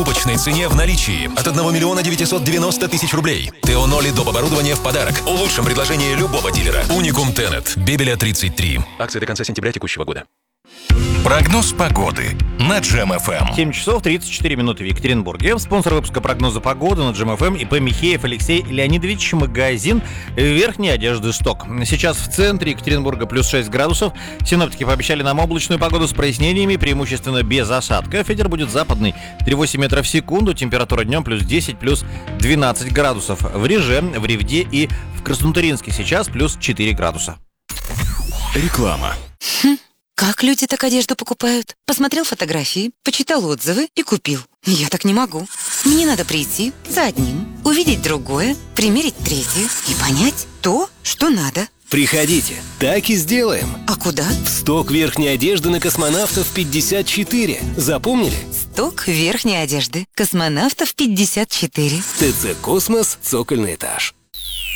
покупочной цене в наличии от 1 миллиона 990 тысяч рублей. ТО 0 и доп. Оборудование в подарок. В лучшем предложении любого дилера. Уникум Тенет. Бебеля 33. Акции до конца сентября текущего года. Прогноз погоды на Джем-ФМ. 7 часов 34 минуты в Екатеринбурге. Спонсор выпуска прогноза погоды на Джем-ФМ ИП Михеев Алексей Леонидович, магазин верхней одежды «Сток». Сейчас в центре Екатеринбурга плюс 6 градусов. Синоптики пообещали нам облачную погоду с прояснениями, преимущественно без осадков. Ветер будет западный 3,8 метров в секунду. Температура днем плюс 10, плюс 12 градусов. В Реже, в Ревде и в Краснотурьинске сейчас плюс 4 градуса. Реклама. Как люди так одежду покупают? Посмотрел фотографии, почитал отзывы и купил. Я так не могу. Мне надо прийти за одним, увидеть другое, примерить третье и понять то, что надо. Приходите, так и сделаем. А куда? В «Сток верхней одежды» на Космонавтов 54. Запомнили? «Сток верхней одежды». Космонавтов 54. ТЦ «Космос», цокольный этаж.